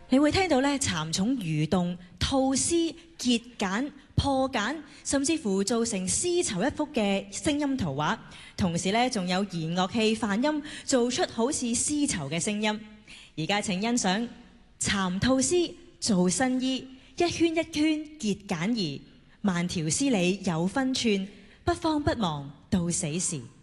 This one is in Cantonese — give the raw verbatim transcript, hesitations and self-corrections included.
你會聽到咧蠶蟲蠕動、吐絲、結繭、破繭，甚至乎造成絲綢一幅嘅聲音圖畫。同時咧，仲有弦樂器泛音，做出好似絲綢嘅聲音。而家請欣賞蠶吐絲做新衣，一圈一圈結繭兒，萬條絲理有分寸，不慌不忙到死時。